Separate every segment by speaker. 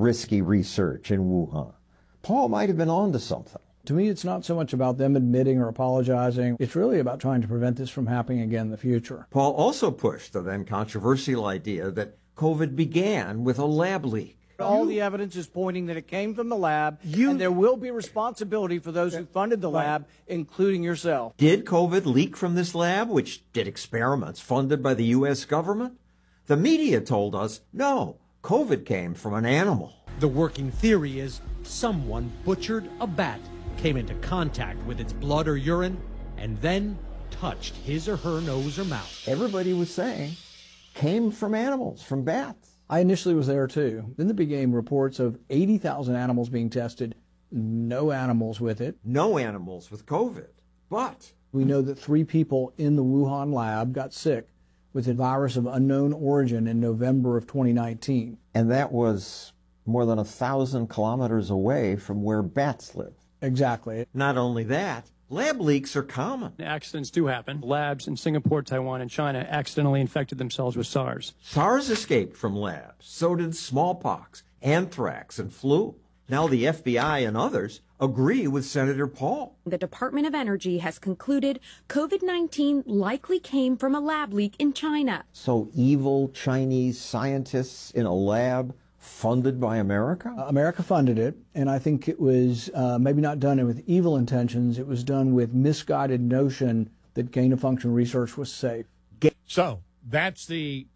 Speaker 1: risky research in Wuhan. Paul might have been onto something.
Speaker 2: To me, it's not so much about them admitting or apologizing. It's really about trying to prevent this from happening again in the future.
Speaker 1: Paul also pushed the then controversial idea that COVID began with a lab leak.
Speaker 3: All the evidence is pointing that it came from the lab, and there will be responsibility for those who funded the lab, including yourself.
Speaker 1: Did COVID leak from this lab, which did experiments funded by the U.S. government? The media told us, no, COVID came from an animal.
Speaker 4: The working theory is someone butchered a bat, came into contact with its blood or urine, and then touched his or her nose or mouth.
Speaker 1: Everybody was saying came from animals, from bats.
Speaker 2: I initially was there too. Then there became reports of 80,000 animals being tested, no animals with it.
Speaker 1: No animals with COVID. But
Speaker 2: we know that 3 people in the Wuhan lab got sick with a virus of unknown origin in November of 2019.
Speaker 1: And that was more than 1,000 kilometers away from where bats live.
Speaker 2: Exactly.
Speaker 1: Not only that, lab leaks are common.
Speaker 5: Accidents do happen. Labs in Singapore, Taiwan, and China accidentally infected themselves with SARS.
Speaker 1: SARS escaped from labs. So did smallpox, anthrax, and flu. Now the FBI and others agree with Senator Paul.
Speaker 6: The Department of Energy has concluded COVID-19 likely came from a lab leak in China.
Speaker 1: So evil Chinese scientists in a lab funded by America?
Speaker 2: America funded it, and I think it was maybe not done with evil intentions. It was done with misguided notion that gain-of-function research was safe.
Speaker 7: So that's the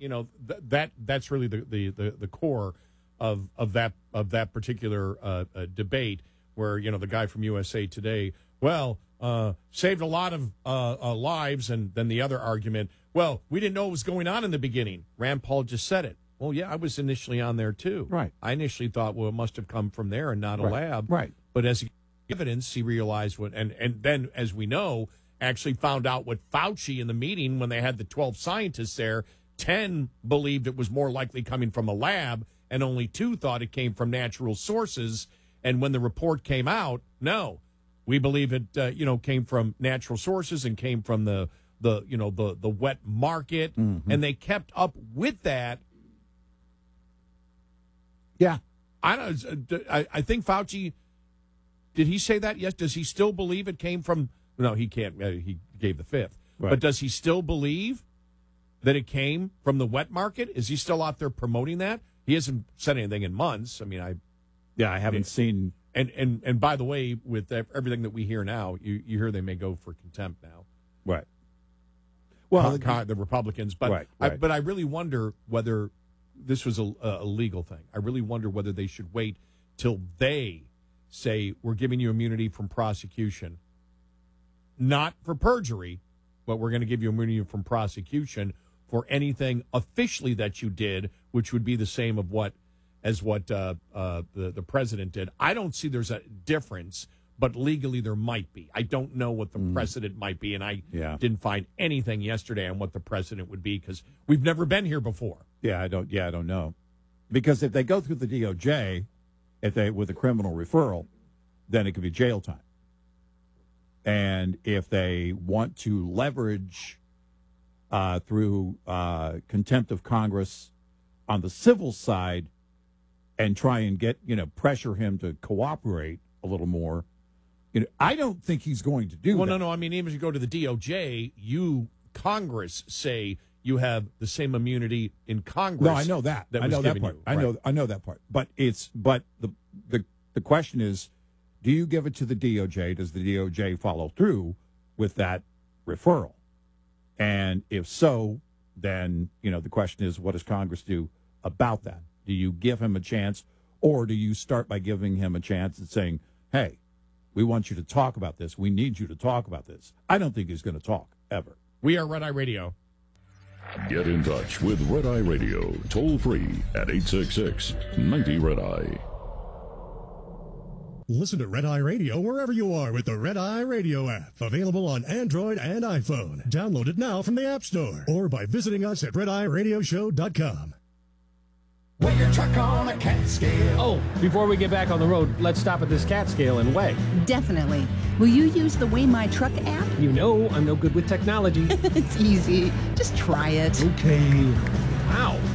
Speaker 7: that's really the core of that particular debate, where the guy from USA Today saved a lot of lives, and then the other argument, well, we didn't know what was going on in the beginning. Rand Paul just said it. Well, yeah, I was initially on there, too.
Speaker 8: Right.
Speaker 7: I initially thought, well, it must have come from there and not a lab.
Speaker 8: Right.
Speaker 7: But as evidence, he realized what, and then, as we know, actually found out what Fauci in the meeting, when they had the 12 scientists there, 10 believed it was more likely coming from a lab, and only 2 thought it came from natural sources. And when the report came out, no, we believe it, came from natural sources and came from the wet market. Mm-hmm. And they kept up with that.
Speaker 8: Yeah.
Speaker 7: I think Fauci, did he say that? Yes. Does he still believe it came from, no, he can't, he gave the 5th. Right. But does he still believe that it came from the wet market? Is he still out there promoting that? He hasn't said anything in months. I mean, I
Speaker 8: haven't seen.
Speaker 7: And by the way, with everything that we hear now, you hear they may go for contempt now.
Speaker 8: Right.
Speaker 7: Well, the Republicans, but
Speaker 8: right.
Speaker 7: But I really wonder whether this was a legal thing. I really wonder whether they should wait till they say, we're giving you immunity from prosecution, not for perjury, but we're going to give you immunity from prosecution for anything officially that you did, which would be the same as what the president did. I don't see there's a difference, but legally there might be. I don't know what the precedent might be, and I didn't find anything yesterday on what the precedent would be, because we've never been here before.
Speaker 8: I don't know. Because if they go through the DOJ, with a criminal referral, then it could be jail time. And if they want to leverage through contempt of Congress on the civil side and try and get, pressure him to cooperate a little more, I don't think he's going to do that.
Speaker 7: Well, no. I mean, even if you go to the DOJ, Congress say you have the same immunity in Congress.
Speaker 8: No, I know that. I know that part. I know that part. But the question is, do you give it to the DOJ? Does the DOJ follow through with that referral? And if so, then, the question is, what does Congress do about that? Do you give him a chance, or do you start by giving him a chance and saying, hey, we want you to talk about this. We need you to talk about this. I don't think he's going to talk, ever.
Speaker 7: We are Red Eye Radio.
Speaker 9: Get in touch with Red Eye Radio, toll free at 866-90-RED-EYE.
Speaker 10: Listen to Red Eye Radio wherever you are with the Red Eye Radio app. Available on Android and iPhone. Download it now from the App Store or by visiting us at RedEyeRadioshow.com.
Speaker 11: Weigh your truck on a cat scale.
Speaker 4: Oh, before we get back on the road, let's stop at this cat scale and weigh.
Speaker 12: Definitely. Will you use the Weigh My Truck app?
Speaker 4: You know I'm no good with technology.
Speaker 12: It's easy. Just try it.
Speaker 4: Okay. Wow.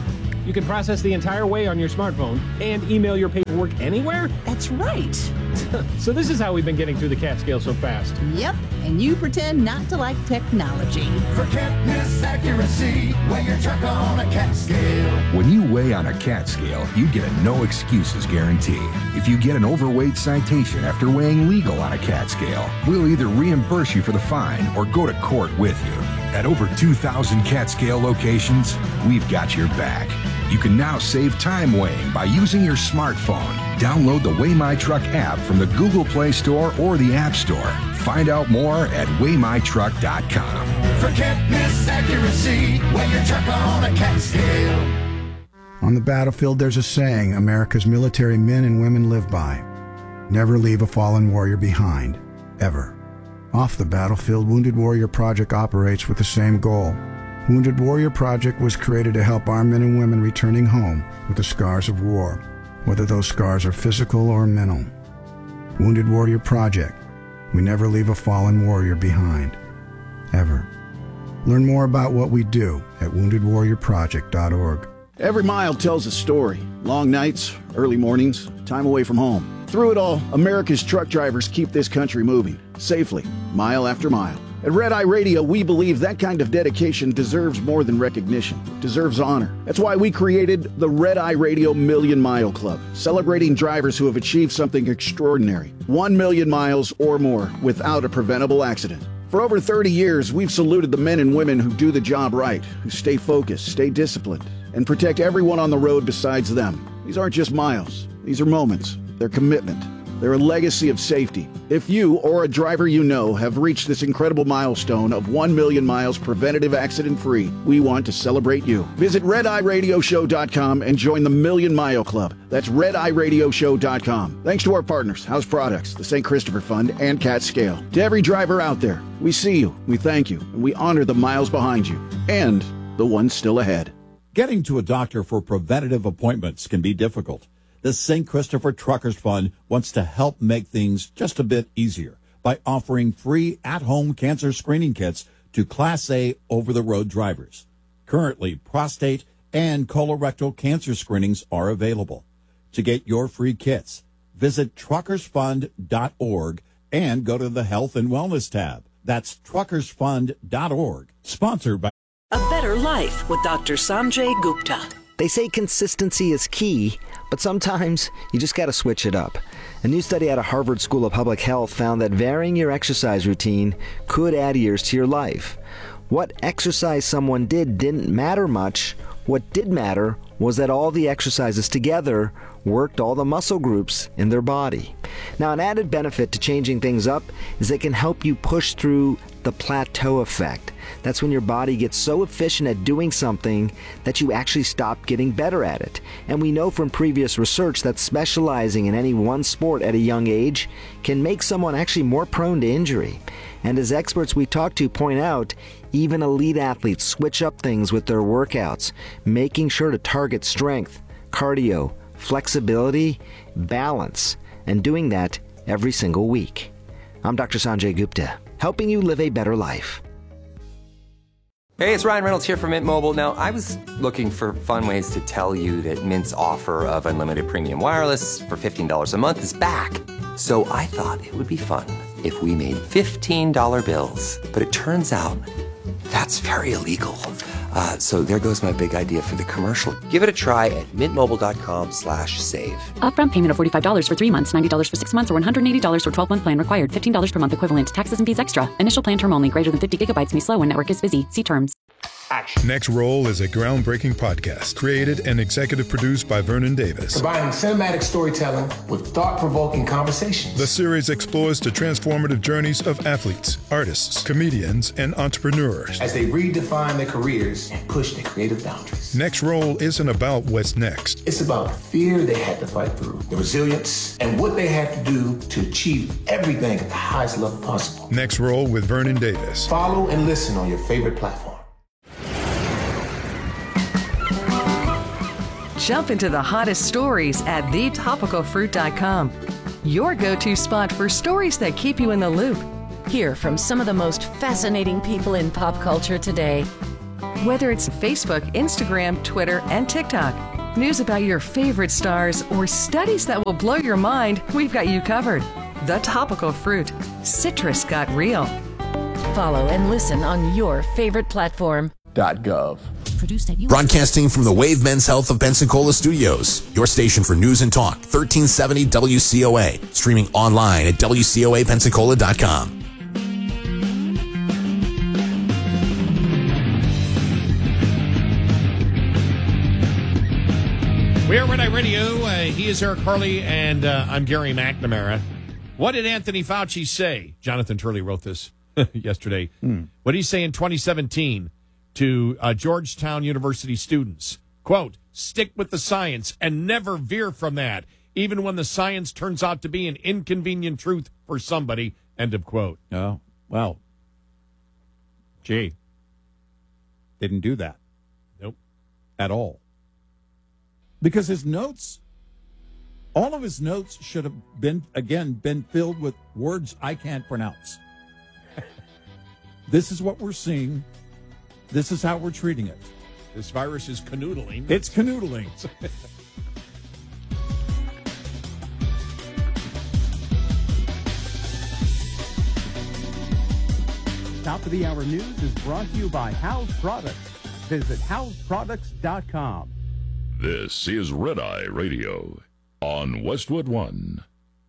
Speaker 13: You can process the entire way on your smartphone and email your paperwork anywhere?
Speaker 12: That's right.
Speaker 13: So this is how we've been getting through the Catskill so fast.
Speaker 12: Yep, and you pretend not to like technology.
Speaker 11: Forget miss accuracy, weigh your truck on a cat scale.
Speaker 14: When you weigh on a cat scale, you get a no excuses guarantee. If you get an overweight citation after weighing legal on a cat scale, we'll either reimburse you for the fine or go to court with you. At over 2,000 cat scale locations, we've got your back. You can now save time weighing by using your smartphone. Download the Weigh My Truck app from the Google Play Store or the App Store. Find out more at weightmytruck.com.
Speaker 11: Forget miss accuracy, weigh your truck on a cat scale.
Speaker 15: On the battlefield, there's a saying America's military men and women live by. Never leave a fallen warrior behind, ever. Off the battlefield, Wounded Warrior Project operates with the same goal. Wounded Warrior Project was created to help our men and women returning home with the scars of war, whether those scars are physical or mental. Wounded Warrior Project. We never leave a fallen warrior behind, ever. Learn more about what we do at woundedwarriorproject.org.
Speaker 16: Every mile tells a story. Long nights, early mornings, time away from home. Through it all, America's truck drivers keep this country moving, safely, mile after mile. At Red Eye Radio, we believe that kind of dedication deserves more than recognition. It deserves honor. That's why we created the Red Eye Radio Million Mile Club, celebrating drivers who have achieved something extraordinary. 1 million miles or more without a preventable accident. For over 30 years, we've saluted the men and women who do the job right, who stay focused, stay disciplined, and protect everyone on the road besides them. These aren't just miles. These are moments. They're commitment. They're a legacy of safety. If you or a driver you know have reached this incredible milestone of 1 million miles preventative accident-free, we want to celebrate you. Visit RedEyeRadioShow.com and join the Million Mile Club. That's RedEyeRadioShow.com. Thanks to our partners, House Products, the St. Christopher Fund, and Catskill. To every driver out there, we see you, we thank you, and we honor the miles behind you and the ones still ahead.
Speaker 8: Getting to a doctor for preventative appointments can be difficult. The St. Christopher Truckers Fund wants to help make things just a bit easier by offering free at-home cancer screening kits to Class A over-the-road drivers. Currently, prostate and colorectal cancer screenings are available. To get your free kits, visit truckersfund.org and go to the Health and Wellness tab. That's truckersfund.org. Sponsored by
Speaker 17: A Better Life with Dr. Sanjay Gupta.
Speaker 18: They say consistency is key, but sometimes you just got to switch it up. A new study out of Harvard School of Public Health found that varying your exercise routine could add years to your life. What exercise someone did didn't matter much. What did matter was that all the exercises together worked all the muscle groups in their body. Now, an added benefit to changing things up is it can help you push through the plateau effect. That's when your body gets so efficient at doing something that you actually stop getting better at it. And we know from previous research that specializing in any one sport at a young age can make someone actually more prone to injury. And as experts we talk to point out, even elite athletes switch up things with their workouts, making sure to target strength, cardio, flexibility, balance, and doing that every single week. I'm Dr. Sanjay Gupta, helping you live a better life.
Speaker 19: Hey, it's Ryan Reynolds here from Mint Mobile. Now, I was looking for fun ways to tell you that Mint's offer of unlimited premium wireless for $15 a month is back. So I thought it would be fun if we made $15 bills. But it turns out that's very illegal. So there goes my big idea for the commercial. Give it a try at mintmobile.com/save.
Speaker 20: Upfront payment of $45 for 3 months, $90 for 6 months, or $180 for 12-month plan required. $15 per month equivalent. Taxes and fees extra. Initial plan term only. Greater than 50 gigabytes may slow when network is busy. See terms.
Speaker 21: Next Roll is a groundbreaking podcast created and executive produced by Vernon Davis.
Speaker 22: Combining cinematic storytelling with thought-provoking conversations.
Speaker 21: The series explores the transformative journeys of athletes, artists, comedians, and entrepreneurs
Speaker 22: as they redefine their careers and push their creative boundaries.
Speaker 21: Next Roll isn't about what's next.
Speaker 22: It's about the fear they had to fight through, the resilience, and what they had to do to achieve everything at the highest level possible.
Speaker 21: Next Roll with Vernon Davis.
Speaker 22: Follow and listen on your favorite platform.
Speaker 23: Jump into the hottest stories at thetopicalfruit.com. Your go-to spot for stories that keep you in the loop.
Speaker 24: Hear from some of the most fascinating people in pop culture today.
Speaker 23: Whether it's Facebook, Instagram, Twitter, and TikTok, news about your favorite stars, or studies that will blow your mind, we've got you covered. The Topical Fruit. Citrus got real.
Speaker 3: Follow and listen on your favorite platform.
Speaker 5: .gov.
Speaker 3: Produced at
Speaker 5: Broadcasting from the Wave Men's Health of Pensacola Studios, your station for news and talk, 1370 WCOA. Streaming online at WCOAPensacola.com.
Speaker 7: We are Red Eye Radio. He is Eric Harley, and I'm Gary McNamara. What did Anthony Fauci say? Jonathan Turley wrote this yesterday. What did he say in 2017 to Georgetown University students? Quote, stick with the science and never veer from that, even when the science turns out to be an inconvenient truth for somebody, end of quote.
Speaker 8: Oh, well, gee, didn't do that.
Speaker 7: Nope.
Speaker 8: At all. Because his notes, all of his notes should have been filled with words I can't pronounce. This is what we're seeing. This is how we're treating it.
Speaker 7: This virus is canoodling.
Speaker 8: It's canoodling.
Speaker 6: Top of the Hour News is brought to you by House Products. Visit houseproducts.com.
Speaker 9: This is Red Eye Radio on Westwood One.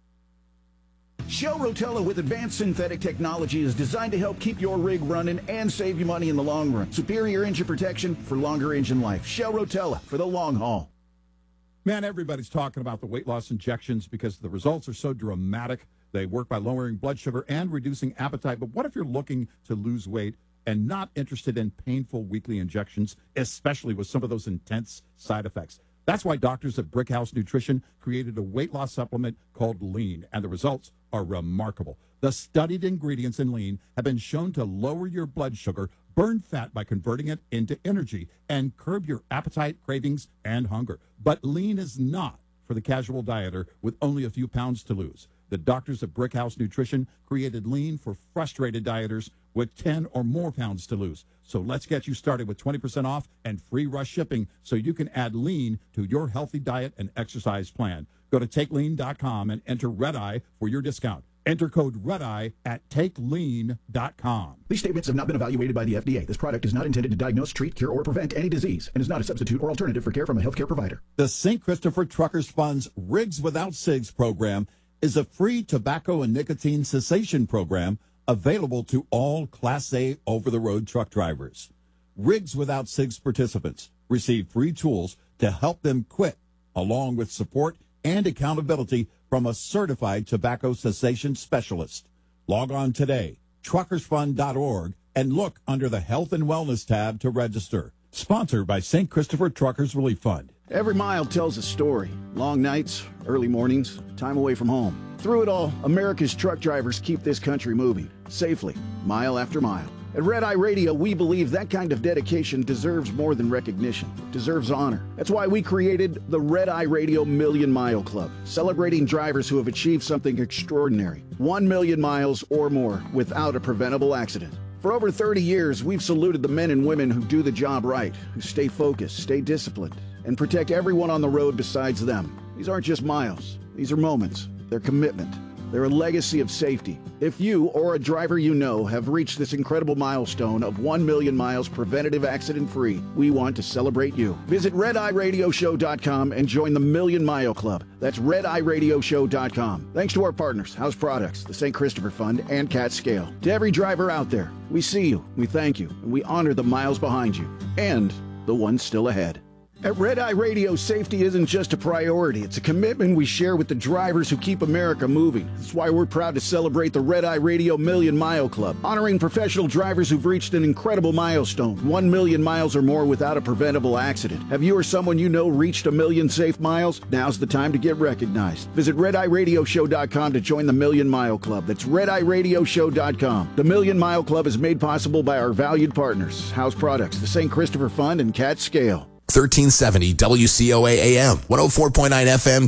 Speaker 16: Shell Rotella with advanced synthetic technology is designed to help keep your rig running and save you money in the long run. Superior engine protection for longer engine life. Shell Rotella for the long haul.
Speaker 8: Man, everybody's talking about the weight loss injections because the results are so dramatic. They work by lowering blood sugar and reducing appetite. But what if you're looking to lose weight and not interested in painful weekly injections, especially with some of those intense side effects? That's why doctors at Brickhouse Nutrition created a weight loss supplement called Lean, and the results are remarkable. The studied ingredients in Lean have been shown to lower your blood sugar, burn fat by converting it into energy, and curb your appetite, cravings, and hunger. But Lean is not for the casual dieter with only a few pounds to lose. The doctors at Brickhouse Nutrition created Lean for frustrated dieters with 10 or more pounds to lose. So let's get you started with 20% off and free rush shipping so you can add Lean to your healthy diet and exercise plan. Go to TakeLean.com and enter Red Eye for your discount. Enter code REDEYE at TakeLean.com.
Speaker 16: These statements have not been evaluated by the FDA. This product is not intended to diagnose, treat, cure, or prevent any disease and is not a substitute or alternative for care from a healthcare provider.
Speaker 8: The St. Christopher Truckers Fund's Rigs Without Cigs program is a free tobacco and nicotine cessation program available to all Class A over-the-road truck drivers. Rigs Without Cigs participants receive free tools to help them quit, along with support and accountability from a certified tobacco cessation specialist. Log on today, truckersfund.org, and look under the Health and Wellness tab to register. Sponsored by St. Christopher Truckers Relief Fund.
Speaker 16: Every mile tells a story. Long nights, early mornings, time away from home. Through it all, America's truck drivers keep this country moving, safely, mile after mile. At Red Eye Radio, we believe that kind of dedication deserves more than recognition. It deserves honor. That's why we created the Red Eye Radio Million Mile Club, celebrating drivers who have achieved something extraordinary. 1 million miles or more without a preventable accident. For over 30 years, we've saluted the men and women who do the job right, who stay focused, stay disciplined, and protect everyone on the road besides them. These aren't just miles. These are moments. They're commitment. They're a legacy of safety. If you or a driver you know have reached this incredible milestone of 1 million miles preventative accident-free, we want to celebrate you. Visit RedEyeRadioShow.com and join the Million Mile Club. That's RedEyeRadioShow.com. Thanks to our partners, House Products, the St. Christopher Fund, and Cat Scale. To every driver out there, we see you, we thank you, and we honor the miles behind you, and the ones still ahead. At Red Eye Radio, safety isn't just a priority. It's a commitment we share with the drivers who keep America moving. That's why we're proud to celebrate the Red Eye Radio Million Mile Club, honoring professional drivers who've reached an incredible milestone, 1 million miles or more without a preventable accident. Have you or someone you know reached 1 million safe miles? Now's the time to get recognized. Visit RedEyeRadioShow.com to join the Million Mile Club. That's RedEyeRadioShow.com. The Million Mile Club is made possible by our valued partners, House Products, the St. Christopher Fund, and Cat Scale.
Speaker 5: 1370 WCOA AM, 104.9 FM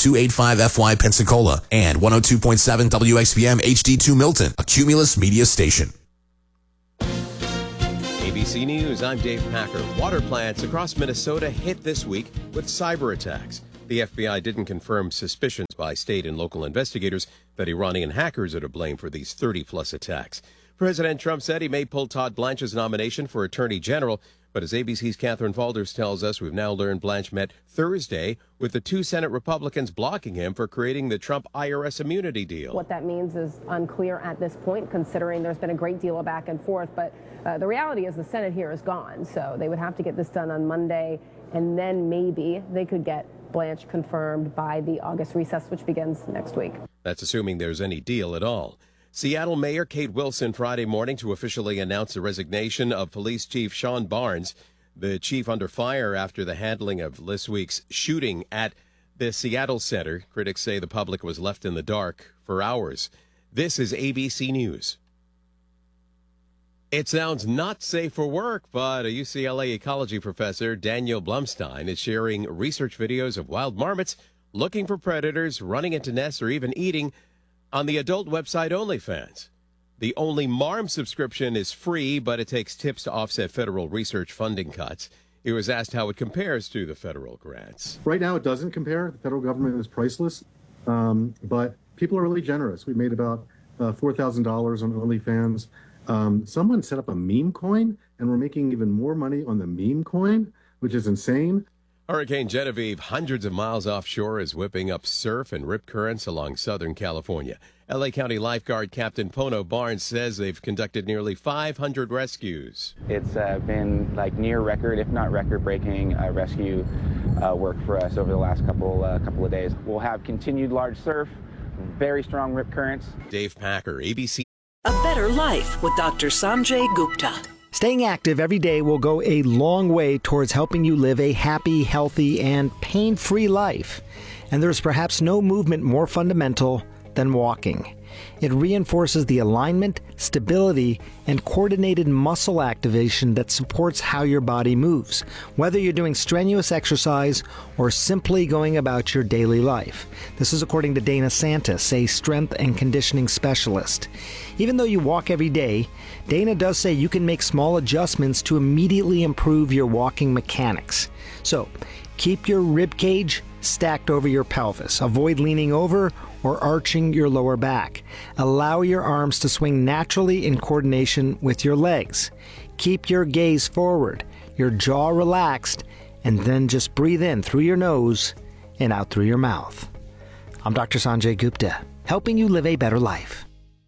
Speaker 5: W285FY Pensacola, and 102.7 WXBM HD2 Milton, a Cumulus media station.
Speaker 7: ABC
Speaker 1: ABC News, I'm Dave Packer. Water plants across Minnesota hit this week with cyber attacks. The FBI didn't confirm suspicions by state and local investigators that Iranian hackers are to blame for these 30-plus attacks. President Trump said he may pull Todd Blanche's nomination for Attorney General, but as ABC's Catherine Falders tells us, we've now learned Blanche met Thursday with the 2 Senate Republicans blocking him for creating the Trump IRS immunity deal.
Speaker 2: What that means is unclear at this point, considering there's been a great deal of back and forth. But the reality is the Senate here is gone, so they would have to get this done on Monday, and then maybe they could get Blanche confirmed by the August recess, which begins next week.
Speaker 1: That's assuming there's any deal at all. Seattle Mayor Kate Wilson Friday morning to officially announce the resignation of Police Chief Sean Barnes, the chief under fire after the handling of this week's shooting at the Seattle Center. Critics say the public was left in the dark for hours. This is ABC News. It sounds not safe for work, but a UCLA ecology professor, Daniel Blumstein, is sharing research videos of wild marmots looking for predators, running into nests, or even eating on the adult website OnlyFans. The Only Marm subscription is free, but it takes tips to offset federal research funding cuts. He was asked how it compares to the federal grants.
Speaker 10: Right now, it doesn't compare. The federal government is priceless, but people are really generous. We made about $4,000 on OnlyFans. Someone set up a meme coin, and we're making even more money on the meme coin, which is insane.
Speaker 1: Hurricane Genevieve, hundreds of miles offshore, is whipping up surf and rip currents along Southern California. L.A. County lifeguard Captain Pono Barnes says they've conducted nearly 500 rescues.
Speaker 24: It's been like near record, if not record-breaking, rescue work for us over the last couple of days. We'll have continued large surf, very strong rip currents.
Speaker 1: Dave Packer, ABC.
Speaker 17: A Better Life with Dr. Sanjay Gupta.
Speaker 18: Staying active every day will go a long way towards helping you live a happy, healthy, and pain-free life. And there's perhaps no movement more fundamental than walking. It reinforces the alignment, stability, and coordinated muscle activation that supports how your body moves, whether you're doing strenuous exercise or simply going about your daily life. This is according to Dana Santis, a strength and conditioning specialist. Even though you walk every day, Dana does say you can make small adjustments to immediately improve your walking mechanics. So, keep your rib cage stacked over your pelvis. Avoid leaning over or arching your lower back. Allow your arms to swing naturally in coordination with your legs. Keep your gaze forward, your jaw relaxed, and then just breathe in through your nose and out through your mouth. I'm Dr. Sanjay Gupta, helping you live a better life.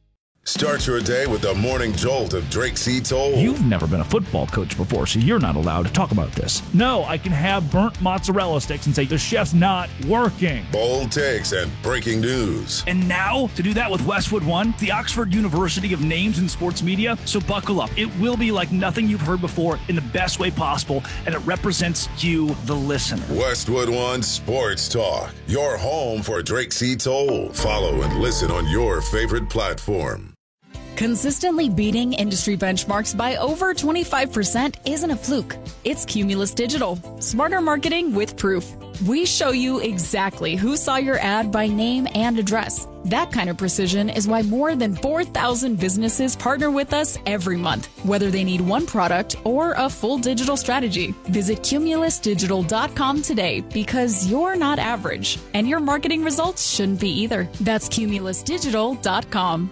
Speaker 25: Start your day with the morning jolt of Drake C. Toll.
Speaker 26: You've never been a football coach before, so you're not allowed to talk about this. No, I can have burnt mozzarella sticks and say the chef's not working.
Speaker 25: Bold takes and breaking news.
Speaker 26: And now, to do that with Westwood One, the Oxford University of Names in Sports Media. So buckle up. It will be like nothing you've heard before in the best way possible, and it represents you, the listener.
Speaker 25: Westwood One Sports Talk, your home for Drake C. Toll. Follow and listen on your favorite platform.
Speaker 27: Consistently beating industry benchmarks by over 25% isn't a fluke. It's Cumulus Digital. Smarter marketing with proof. We show you exactly who saw your ad by name and address. That kind of precision is why more than 4,000 businesses partner with us every month, whether they need one product or a full digital strategy. Visit cumulusdigital.com today because you're not average, and your marketing results shouldn't be either. That's cumulusdigital.com.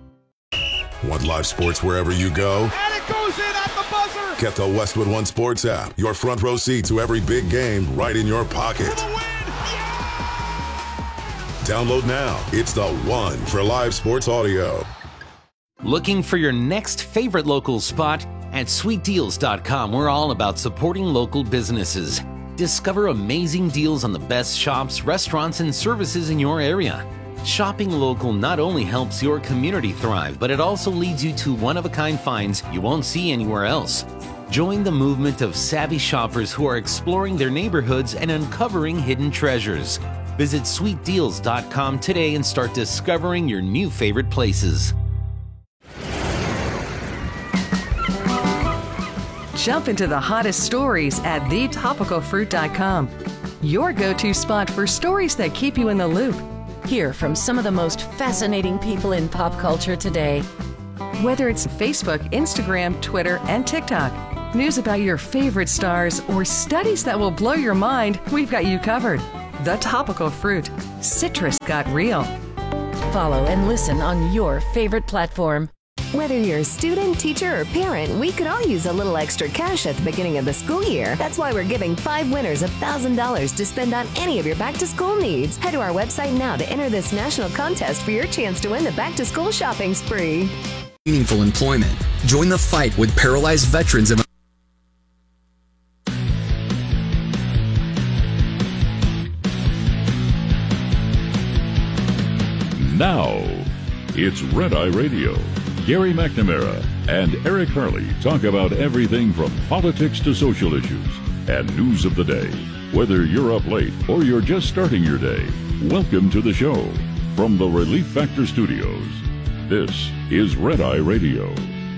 Speaker 25: Want live sports wherever you go?
Speaker 11: And it goes in at the buzzer!
Speaker 25: Get the Westwood One Sports app. Your front row seat to every big game right in your pocket. Download now. It's the one for live sports audio.
Speaker 28: Looking for your next favorite local spot? At sweetdeals.com, we're all about supporting local businesses. Discover amazing deals on the best shops, restaurants, and services in your area. Shopping local not only helps your community thrive, but it also leads you to one-of-a-kind finds you won't see anywhere else. Join the movement of savvy shoppers who are exploring their neighborhoods and uncovering hidden treasures. Visit sweetdeals.com today and start discovering your new favorite places.
Speaker 23: Jump into the hottest stories at thetopicalfruit.com. Your go-to spot for stories that keep you in the loop.
Speaker 3: Hear from some of the most fascinating people in pop culture today.
Speaker 23: Whether it's Facebook, Instagram, Twitter, and TikTok, News about your favorite stars or studies that will blow your mind, we've got you covered. The Topical Fruit. Citrus got real.
Speaker 3: Follow and listen on your favorite platform.
Speaker 4: Whether you're a student, teacher, or parent, we could all use a little extra cash at the beginning of the school year. That's why we're giving 5 winners $1,000 to spend on any of your back-to-school needs. Head to our website now to enter this national contest for your chance to win the back-to-school shopping spree.
Speaker 12: Meaningful employment. Join the fight with paralyzed veterans of
Speaker 9: Now, it's Red Eye Radio. Gary McNamara and Eric Harley talk about everything from politics to social issues and news of the day. Whether you're up late or you're just starting your day, welcome to the show. From the Relief Factor Studios, this is Red Eye Radio.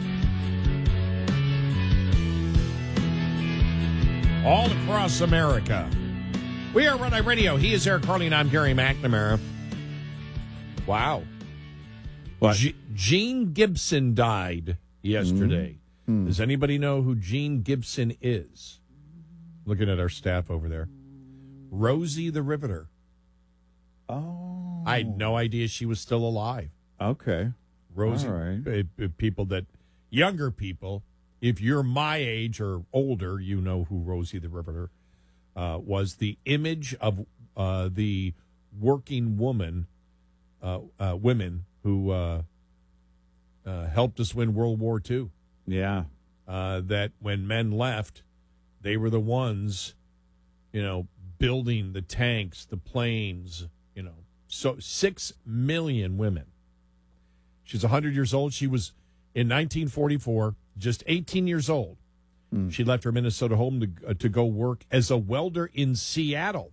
Speaker 7: All across America. We are Red Eye Radio. He is Eric Harley and I'm Gary McNamara. Wow. What? Gene Gibson died yesterday. Does anybody know who Gene Gibson is? Looking at our staff over there. Rosie the Riveter.
Speaker 8: Oh.
Speaker 7: I had no idea she was still alive.
Speaker 8: Okay.
Speaker 7: Rosie.
Speaker 8: All right.
Speaker 7: People that, younger people, if you're my age or older, you know who Rosie the Riveter was. The image of the working woman, women who helped us win World War II.
Speaker 8: Yeah.
Speaker 7: That when men left, they were the ones, building the tanks, the planes, So 6 million women. She's 100 years old. She was, in 1944, just 18 years old. She left her Minnesota home to go work as a welder in Seattle.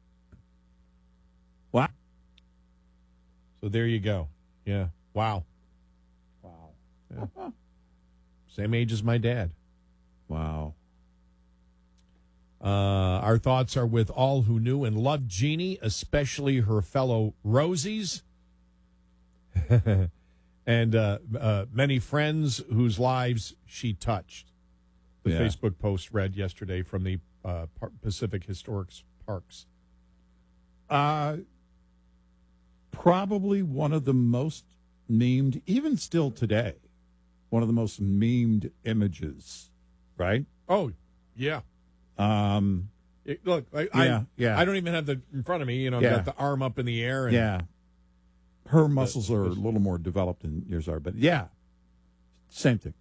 Speaker 8: Wow.
Speaker 7: So there you go. Yeah. Wow. Yeah. Same age as my dad.
Speaker 8: Wow.
Speaker 7: Our thoughts are with all who knew and loved Jeannie, especially her fellow Rosies, and many friends whose lives she touched. The Facebook post read yesterday from the Pacific Historic Parks.
Speaker 8: Probably one of the most memed, even still today, one of the most memed images, right?
Speaker 7: Oh, yeah. Look, I don't even have in front of me, got the arm up in the air. And
Speaker 8: her muscles are a little more developed than yours are, but same thing.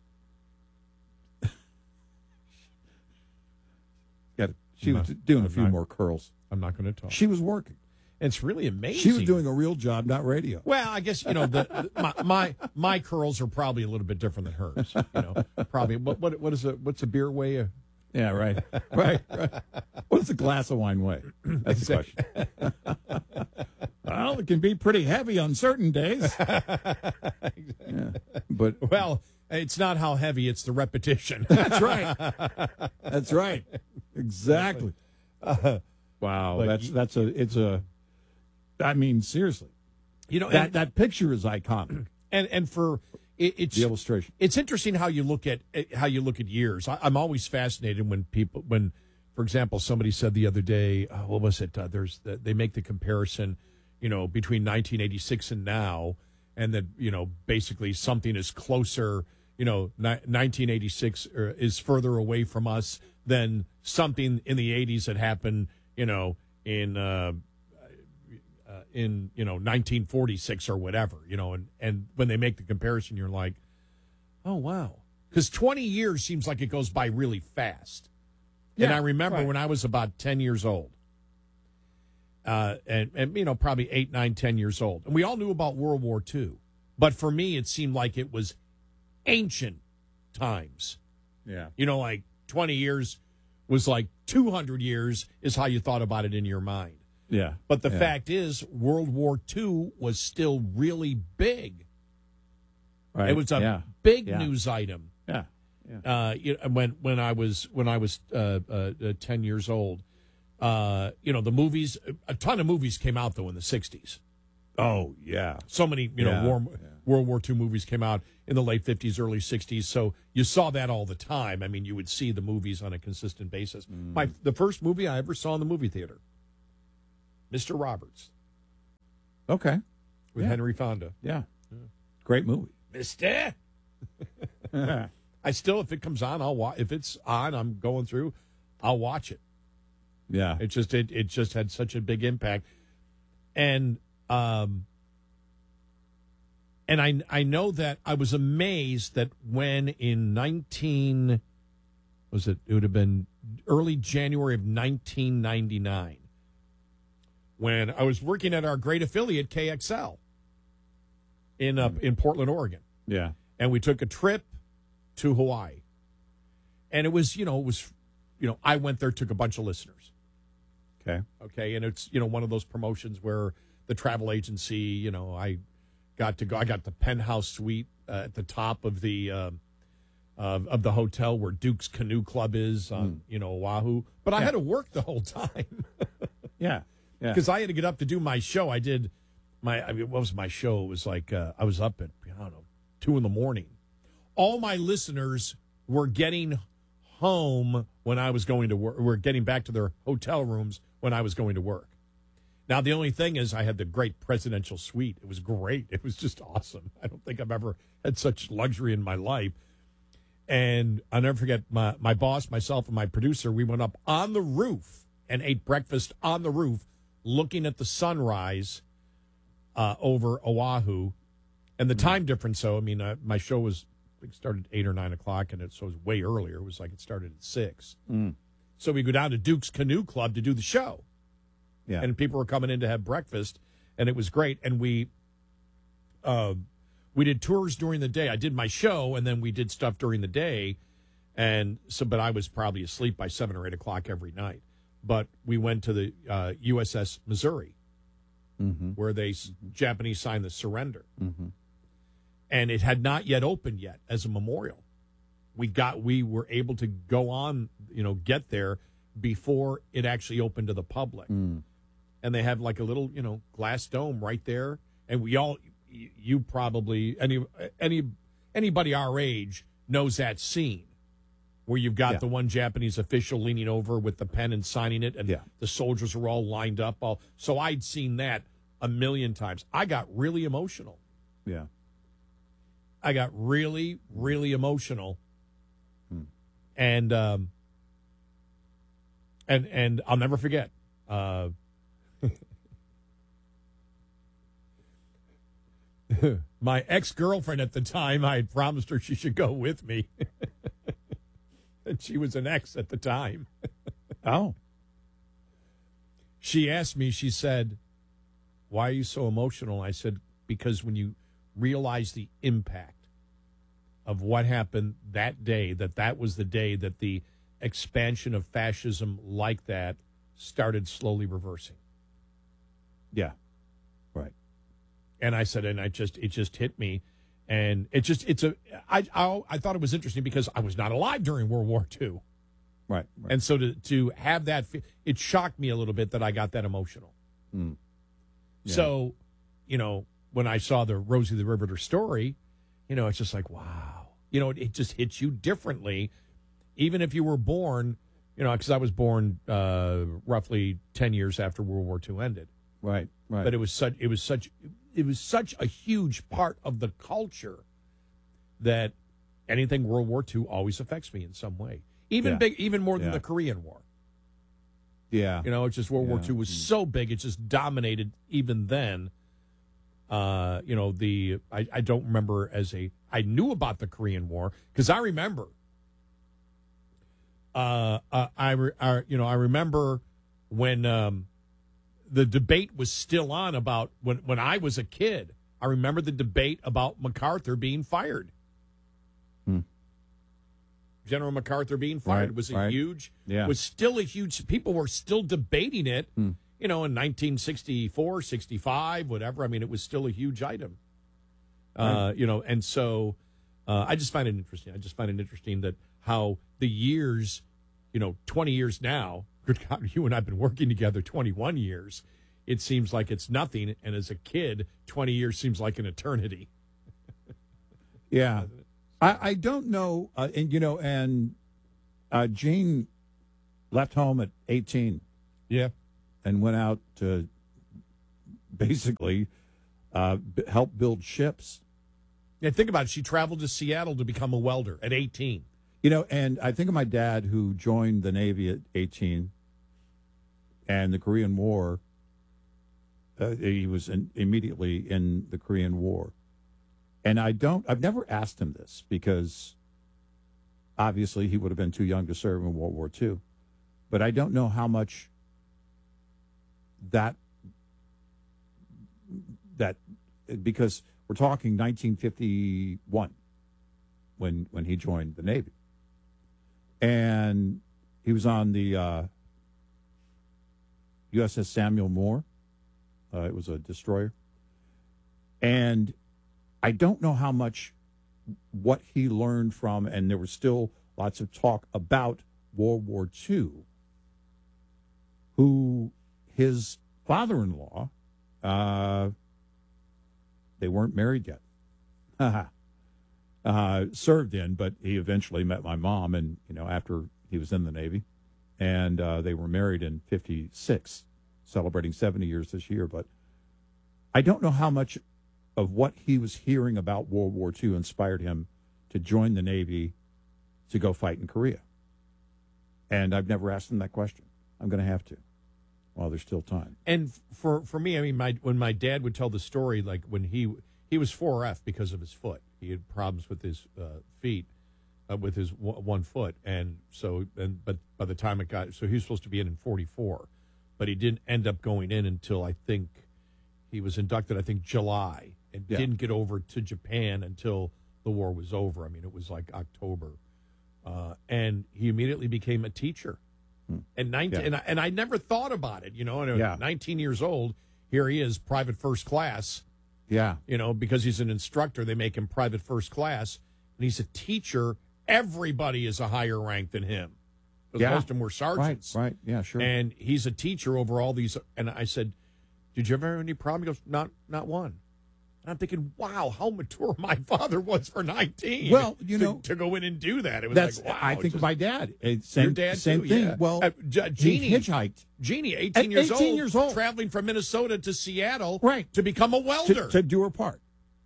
Speaker 8: She was doing a few more curls.
Speaker 7: I'm not going to talk.
Speaker 8: She was working.
Speaker 7: It's really amazing.
Speaker 8: She was doing a real job, not radio.
Speaker 7: Well, I guess my curls are probably a little bit different than hers. Probably. What's a beer weigh?
Speaker 8: Yeah, right. Right. What does a glass of wine weigh? That's the question. Well, it can be pretty heavy on certain days. But
Speaker 7: it's not how heavy; it's the repetition.
Speaker 8: That's right. That's right. Exactly. Wow. I mean, seriously. That picture is iconic.
Speaker 7: And for it's
Speaker 8: the illustration.
Speaker 7: It's interesting how you look at years. I'm always fascinated when, for example, somebody said the other day, what was it? They make the comparison, between 1986 and now, and that basically something is closer. 1986 is further away from us than something in the 80s that happened, in 1946 or whatever, and when they make the comparison, you're like, oh, wow. Because 20 years seems like it goes by really fast. Yeah, and I remember when I was about 10 years old, and probably 8, 9, 10 years old. And we all knew about World War II. But for me, it seemed like it was ancient times.
Speaker 8: Yeah.
Speaker 7: Like 20 years was like 200 years is how you thought about it in your mind.
Speaker 8: Yeah.
Speaker 7: But the fact is, World War II was still really big.
Speaker 8: Right.
Speaker 7: It was a big news item.
Speaker 8: Yeah.
Speaker 7: When I was 10 years old, the movies. A ton of movies came out though in the 60s.
Speaker 8: Oh yeah.
Speaker 7: So many war World War II movies came out in the late 50s, early 60s. So you saw that all the time. I mean, you would see the movies on a consistent basis. The first movie I ever saw in the movie theater, Mr. Roberts.
Speaker 8: Okay.
Speaker 7: With Henry Fonda.
Speaker 8: Yeah. Great movie.
Speaker 7: Mister. I still, if it comes on, I'll watch. If it's on, I'm going through, I'll watch it.
Speaker 8: Yeah.
Speaker 7: It just had such a big impact. And I know that I was amazed that when in it would have been early January of 1999, when I was working at our great affiliate KXL in Portland, Oregon.
Speaker 8: Yeah.
Speaker 7: And we took a trip to Hawaii. And it was I went there, took a bunch of listeners. Okay. And it's, one of those promotions where the travel agency, I got the penthouse suite at the top of the hotel where Duke's Canoe Club is on, Oahu. But I had to work the whole time.
Speaker 8: Yeah.
Speaker 7: Because I had to get up to do my show. I did what was my show? It was like, I was up at, 2 a.m. All my listeners were getting home when I was going to work. Were getting back to their hotel rooms when I was going to work. Now, the only thing is I had the great presidential suite. It was great. It was just awesome. I don't think I've ever had such luxury in my life. And I'll never forget my boss, myself, and my producer, we went up on the roof and ate breakfast on the roof looking at the sunrise over Oahu. And the time difference, my show was started at 8 or 9 o'clock, and so it was way earlier. It was like it started at 6. So we go down to Duke's Canoe Club to do the show.
Speaker 8: Yeah.
Speaker 7: And people were coming in to have breakfast, and it was great. And we did tours during the day. I did my show, and then we did stuff during the day. And so, but I was probably asleep by 7 or 8 o'clock every night. But we went to the USS Missouri, where Japanese signed the surrender. And it had not yet opened yet as a memorial. We were able to go on, get there before it actually opened to the public. And they have like a little, glass dome right there. And you probably, anybody our age knows that scene where you've got the one Japanese official leaning over with the pen and signing it, and the soldiers are all lined up. So I'd seen that a million times. I got really emotional.
Speaker 8: Yeah.
Speaker 7: I got really, really emotional. And I'll never forget. My ex-girlfriend at the time, I had promised her she should go with me. And she was an ex at the time.
Speaker 8: Oh.
Speaker 7: She asked me, she said, "Why are you so emotional?" I said, "Because when you realize the impact of what happened that day, that was the day that the expansion of fascism like that started slowly reversing."
Speaker 8: Yeah. Right.
Speaker 7: And I said, it just hit me. And I thought it was interesting because I was not alive during World War II.
Speaker 8: Right.
Speaker 7: And so to have that, it shocked me a little bit that I got that emotional.
Speaker 8: Yeah.
Speaker 7: So, when I saw the Rosie the Riveter story, it's just like, wow. It just hits you differently, even if you were born, because I was born roughly 10 years after World War II ended.
Speaker 8: Right.
Speaker 7: But it was such a huge part of the culture that anything World War II always affects me in some way, even more than the Korean War.
Speaker 8: Yeah.
Speaker 7: It's just World War II was so big, it just dominated even then. I don't remember I knew about the Korean War because I remember. I remember when the debate was still on about when I was a kid. I remember the debate about MacArthur being fired. General MacArthur being fired was was still a huge. People were still debating it. In 1964, 65, whatever. I mean, it was still a huge item. And so I just find it interesting. I just find it interesting that how the years, 20 years now, good God, you and I have been working together 21 years. It seems like it's nothing. And as a kid, 20 years seems like an eternity.
Speaker 8: Yeah. I don't know. And Gene left home at 18.
Speaker 7: Yeah.
Speaker 8: And went out to basically help build ships.
Speaker 7: Yeah, think about it. She traveled to Seattle to become a welder at 18.
Speaker 8: And I think of my dad who joined the Navy at 18 and the Korean War. He was immediately in the Korean War. And I've never asked him this because obviously he would have been too young to serve in World War II. But I don't know how much that because we're talking 1951 when he joined the Navy. And he was on the USS Samuel Moore. It was a destroyer. And I don't know how much what he learned from, and there was still lots of talk about World War II, who his father-in-law, they weren't married yet, served in, but he eventually met my mom, and, after he was in the Navy, and they were married in 56, celebrating 70 years this year. But I don't know how much of what he was hearing about World War II inspired him to join the Navy to go fight in Korea. And I've never asked him that question. I'm going to have to while there's still time.
Speaker 7: And for me, I mean, when my dad would tell the story, like when he was 4F because of his foot. He had problems with his feet, with his one foot. But by the time he was supposed to be in 44, but he didn't end up going in until I think he was inducted, July, and didn't get over to Japan until the war was over. I mean, it was like October. And he immediately became a teacher. And and I never thought about it, 19 years old, here he is, private first class.
Speaker 8: Yeah.
Speaker 7: Because he's an instructor, they make him private first class. And he's a teacher. Everybody is a higher rank than him. Because most of them were sergeants.
Speaker 8: Right. Yeah, sure.
Speaker 7: And he's a teacher over all these. And I said, did you ever have any problem? He goes, not one. And I'm thinking, wow, how mature my father was for 19.
Speaker 8: Well,
Speaker 7: to go in and do that. It was wow.
Speaker 8: I think of my dad.
Speaker 7: Your dad
Speaker 8: same
Speaker 7: too,
Speaker 8: thing.
Speaker 7: Yeah.
Speaker 8: Well,
Speaker 7: Jeannie
Speaker 8: he hitchhiked.
Speaker 7: Jeannie, 18 years old, traveling from Minnesota to Seattle, to become a welder,
Speaker 8: to do her part.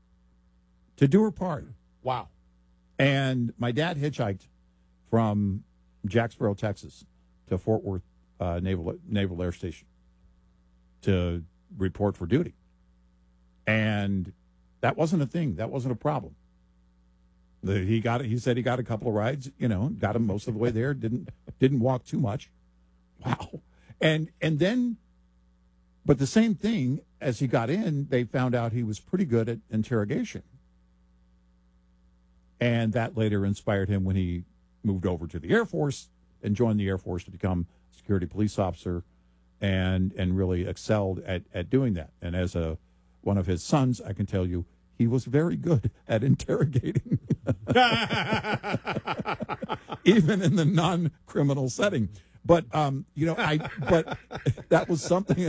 Speaker 7: Wow.
Speaker 8: And my dad hitchhiked from Jacksboro, Texas, to Fort Worth Naval Air Station to report for duty. And that wasn't a thing. That wasn't a problem. He said he got a couple of rides, got him most of the way there. Didn't walk too much. Wow. And then, but the same thing, as he got in, they found out he was pretty good at interrogation. And that later inspired him when he moved over to the Air Force and joined the Air Force to become a security police officer and really excelled at doing that. And as one of his sons, I can tell you, he was very good at interrogating, even in the non-criminal setting. But but that was something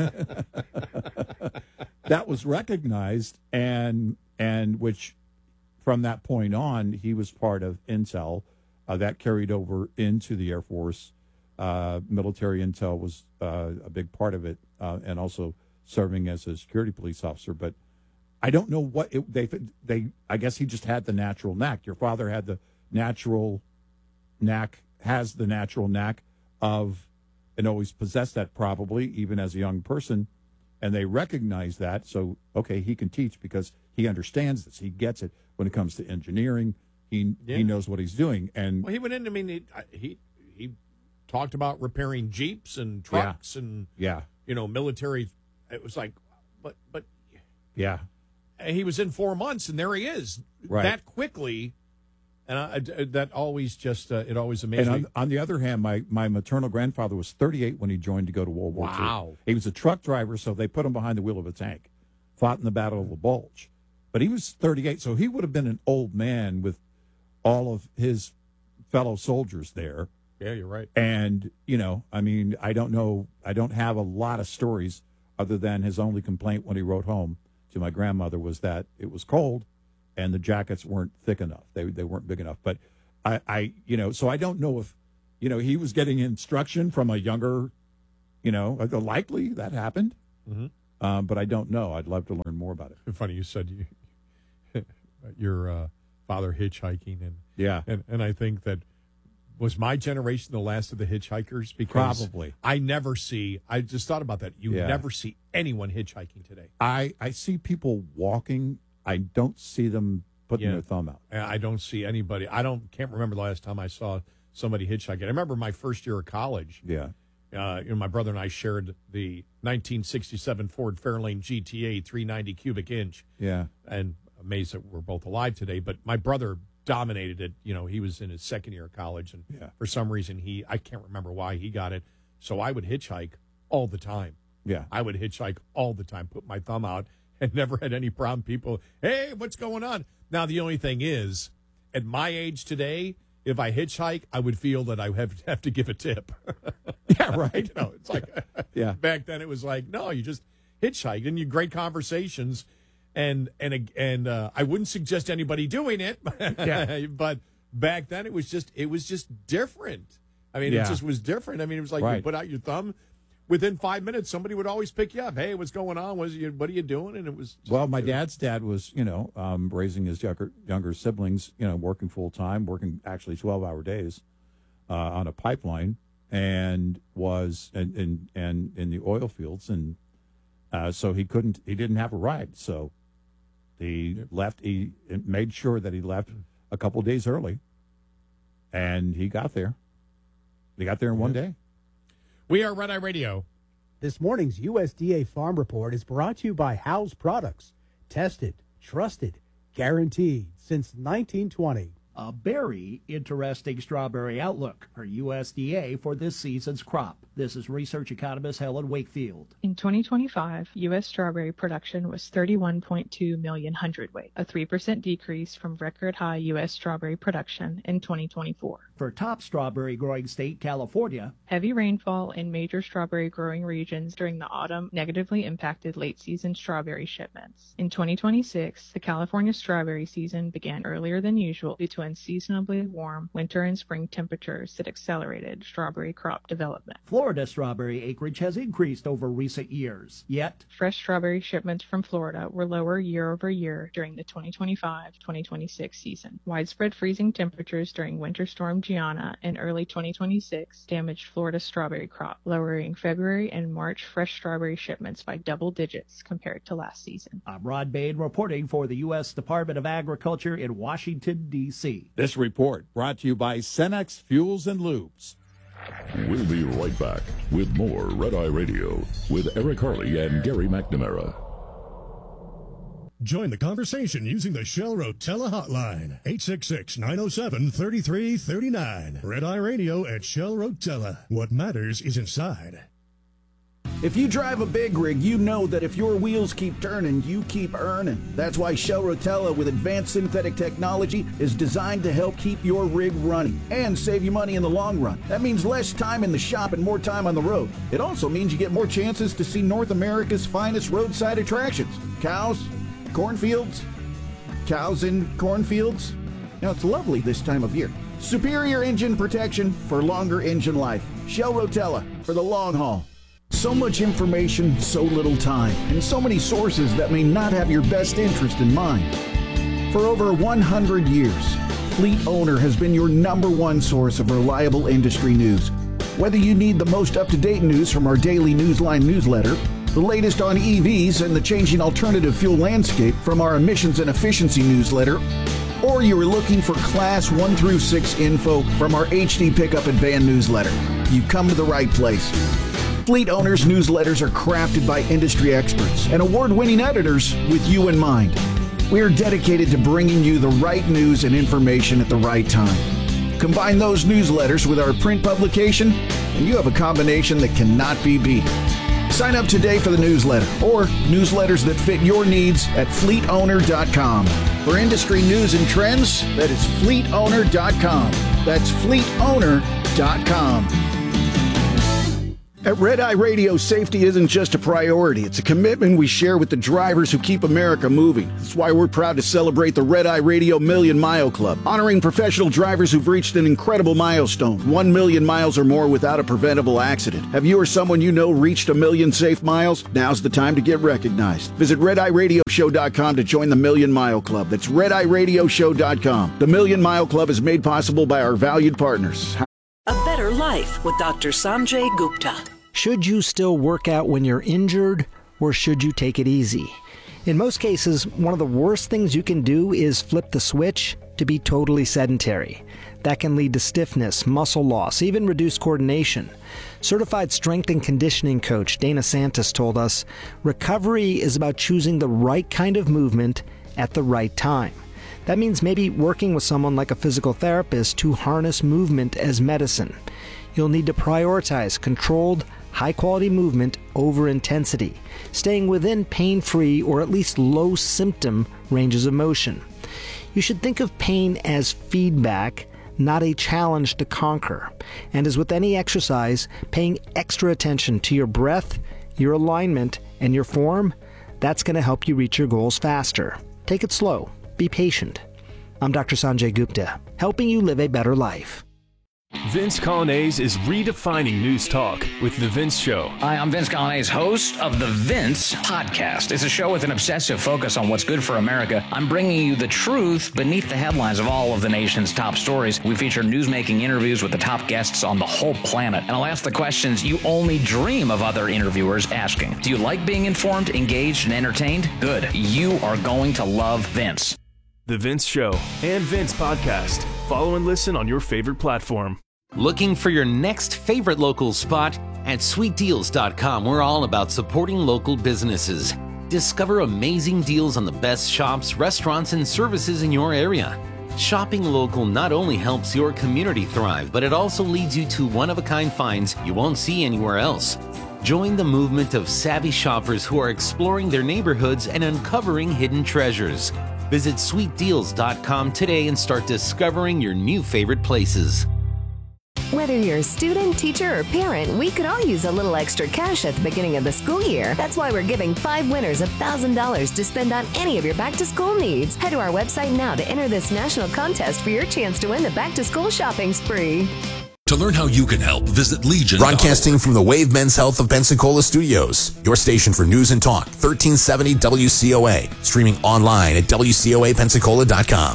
Speaker 8: that was recognized, and which from that point on, he was part of intel that carried over into the Air Force. Military intel was a big part of it, and also serving as a security police officer. But I don't know what they. I guess he just had the natural knack. Your father had the natural knack, has the natural knack of, and always possessed that probably even as a young person, and they recognize that. So okay, he can teach because he understands this. He gets it when it comes to engineering. He knows what he's doing. And
Speaker 7: he went in. I mean, he talked about repairing Jeeps and trucks and military. It was like, but
Speaker 8: yeah,
Speaker 7: he was in 4 months and there he is that quickly. And that always just it always amazed me.
Speaker 8: And on the other hand, my maternal grandfather was 38 when he joined to go to World War II.
Speaker 7: Wow.
Speaker 8: He was a truck driver, so they put him behind the wheel of a tank, fought in the Battle of the Bulge. But he was 38, so he would have been an old man with all of his fellow soldiers there.
Speaker 7: Yeah, you're right.
Speaker 8: And, I mean, I don't know. I don't have a lot of stories other than his only complaint when he wrote home to my grandmother was that it was cold and the jackets weren't thick enough. They weren't big enough. But I so I don't know if, he was getting instruction from a younger, likely that happened.
Speaker 7: Mm-hmm.
Speaker 8: But I don't know. I'd love to learn more about it.
Speaker 7: Funny you said your father hitchhiking, and I think that was my generation the last of the hitchhikers, because
Speaker 8: probably
Speaker 7: I just thought about that. You never see anyone hitchhiking today.
Speaker 8: I see people walking. I don't see them putting their thumb out.
Speaker 7: I don't see anybody. Can't remember the last time I saw somebody hitchhiking. I remember my first year of college.
Speaker 8: Yeah.
Speaker 7: My brother and I shared the 1967 Ford Fairlane GTA 390 cubic inch.
Speaker 8: Yeah.
Speaker 7: And amazed that we're both alive today. But my brother dominated it. He was in his second year of college, and for some reason I can't remember why he got it. So I would hitchhike all the time.
Speaker 8: Yeah.
Speaker 7: I would hitchhike all the time, put my thumb out, and never had any problem. People, hey, what's going on? Now, the only thing is, at my age today, if I hitchhike, I would feel that I have to give a tip.
Speaker 8: Yeah, right.
Speaker 7: It's like, back then it was like, no, you just hitchhike, and you great conversations, and I wouldn't suggest anybody doing it. But back then it was just different. I mean, it just was different. I mean, it was like you put out your thumb. Within 5 minutes, somebody would always pick you up. Hey, what's going on? What are you doing? And it was
Speaker 8: my dad's dad was, raising his younger siblings, working full time, working actually 12-hour days on a pipeline, and was in the oil fields, and so he didn't have a ride, so he left. He made sure that he left a couple of days early, and he got there. They got there in one day.
Speaker 7: We are Red Eye Radio.
Speaker 6: This morning's USDA Farm Report is brought to you by House Products. Tested, trusted, guaranteed since 1920.
Speaker 13: A very interesting strawberry outlook for USDA for this season's crop. This is research economist Helen Wakefield.
Speaker 14: In 2025, U.S. strawberry production was 31.2 million hundredweight, a 3% decrease from record high U.S. strawberry production in 2024.
Speaker 13: For top strawberry growing state, California,
Speaker 14: heavy rainfall in major strawberry growing regions during the autumn negatively impacted late season strawberry shipments. In 2026, the California strawberry season began earlier than usual due to unseasonably warm winter and spring temperatures that accelerated strawberry crop development.
Speaker 13: Florida strawberry acreage has increased over recent years, yet
Speaker 14: fresh strawberry shipments from Florida were lower year over year during the 2025-2026 season. Widespread freezing temperatures during Winter Storm Gianna in early 2026 damaged Florida's strawberry crop, lowering February and March fresh strawberry shipments by double digits compared to last season.
Speaker 13: I'm Rod Bain reporting for the U.S. Department of Agriculture in Washington, D.C.
Speaker 8: This report brought to you by Cenex Fuels and Lubes.
Speaker 9: We'll be right back with more Red Eye Radio with Eric Harley and Gary McNamara.
Speaker 15: Join the conversation using the Shell Rotella hotline, 866-907-3339. Red Eye Radio at Shell Rotella. What matters is inside.
Speaker 16: If you drive a big rig, you know that if your wheels keep turning, you keep earning. That's why Shell Rotella with advanced synthetic technology is designed to help keep your rig running and save you money in the long run. That means less time in the shop and more time on the road. It also means you get more chances to see North America's finest roadside attractions. Cows, cornfields, cows in cornfields. Now, it's lovely this time of year. Superior engine protection for longer engine life. Shell Rotella for the long haul. So much information, so little time, and so many sources that may not have your best interest in mind. For over 100 years, Fleet Owner has been your #1 source of reliable industry news. Whether you need the most up-to-date news from our daily Newsline newsletter, the latest on EVs and the changing alternative fuel landscape from our emissions and efficiency newsletter, or you are looking for Class 1 through 6 info from our HD Pickup and Van newsletter, you've come to the right place. Fleet Owners newsletters are crafted by industry experts and award-winning editors with you in mind. We are dedicated to bringing you the right news and information at the right time. Combine those newsletters with our print publication, and you have a combination that cannot be beat. Sign up today for the newsletter or newsletters that fit your needs at fleetowner.com. For industry news and trends, that is fleetowner.com. That's fleetowner.com. At Red Eye Radio, safety isn't just a priority. It's a commitment we share with the drivers who keep America moving. That's why we're proud to celebrate the Red Eye Radio Million Mile Club, honoring professional drivers who've reached an incredible milestone, 1 million miles or more without a preventable accident. Have you or someone you know reached 1 million safe miles? Now's the time to get recognized. Visit RedEyeRadioshow.com to join the Million Mile Club. That's RedEyeRadioshow.com. The Million Mile Club is made possible by our valued partners.
Speaker 17: A Better Life with Dr. Sanjay Gupta.
Speaker 18: Should you still work out when you're injured, or should you take it easy? In most cases, one of the worst things you can do is flip the switch to be totally sedentary. That can lead to stiffness, muscle loss, even reduced coordination. Certified strength and conditioning coach Dana Santos told us, recovery is about choosing the right kind of movement at the right time. That means maybe working with someone like a physical therapist to harness movement as medicine. You'll need to prioritize controlled, high-quality movement over intensity, staying within pain-free or at least low-symptom ranges of motion. You should think of pain as feedback, not a challenge to conquer. And as with any exercise, paying extra attention to your breath, your alignment, and your form, that's going to help you reach your goals faster. Take it slow. Be patient. I'm Dr. Sanjay Gupta, helping you live a better life.
Speaker 2: Vince Coglianese is redefining news talk with The Vince Show.
Speaker 5: Hi, I'm Vince Coglianese, host of The Vince Podcast. It's a show with an obsessive focus on what's good for America. I'm bringing you the truth beneath the headlines of all of the nation's top stories. We feature newsmaking interviews with the top guests on the whole planet. And I'll ask the questions you only dream of other interviewers asking. Do you like being informed, engaged, and entertained? Good. You are going to love Vince.
Speaker 2: The Vince Show and Vince Podcast. Follow and listen on your favorite platform.
Speaker 28: Looking for your next favorite local spot? At sweetdeals.com, we're all about supporting local businesses. Discover amazing deals on the best shops, restaurants, and services in your area. Shopping local not only helps your community thrive, but it also leads you to one-of-a-kind finds you won't see anywhere else. Join the movement of savvy shoppers who are exploring their neighborhoods and uncovering hidden treasures. Visit sweetdeals.com today and start discovering your new favorite places.
Speaker 4: Whether you're a student, teacher, or parent, we could all use a little extra cash at the beginning of the school year. That's why we're giving 5 winners $1,000 to spend on any of your back-to-school needs. Head to our website now to enter this national contest for your chance to win the back-to-school shopping spree.
Speaker 10: To learn how you can help, visit Legion. Broadcasting from the Wave Men's Health of Pensacola Studios, your station for news and talk, 1370 WCOA. Streaming online at WCOAPensacola.com.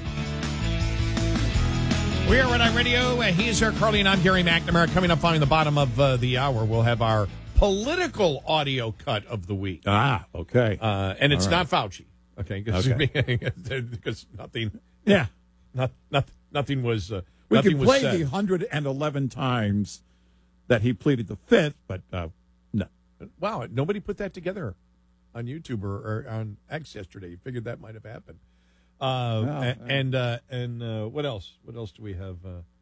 Speaker 7: We are Red Eye Radio. He's Eric Carly, and I'm Gary McNamara. Coming up on the bottom of the hour, we'll have our political audio cut of the week.
Speaker 8: Ah, okay.
Speaker 7: And it's not Fauci. Okay, because nothing.
Speaker 8: Yeah,
Speaker 7: nothing was.
Speaker 8: We
Speaker 7: nothing
Speaker 8: could
Speaker 7: was
Speaker 8: play
Speaker 7: said.
Speaker 8: the 111 times that he pleaded the fifth, but no.
Speaker 7: Wow, nobody put that together on YouTube or on X yesterday. You figured that might have happened. And what else? What else do we have?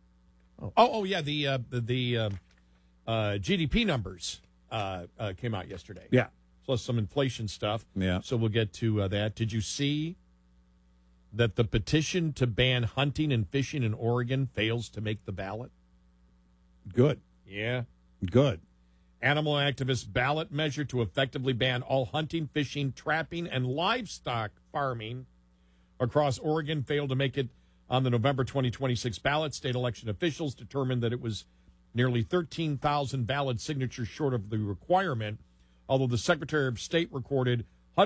Speaker 7: The GDP numbers came out yesterday.
Speaker 8: Yeah,
Speaker 7: plus some inflation stuff.
Speaker 8: Yeah,
Speaker 7: so we'll get to that. Did you see that the petition to ban hunting and fishing in Oregon fails to make the ballot?
Speaker 8: Good.
Speaker 7: Yeah,
Speaker 8: good.
Speaker 7: Animal activists' ballot measure to effectively ban all hunting, fishing, trapping, and livestock farming across Oregon failed to make it on the November 2026 ballot. State election officials determined that it was nearly 13,000 valid signatures short of the requirement, although the Secretary of State recorded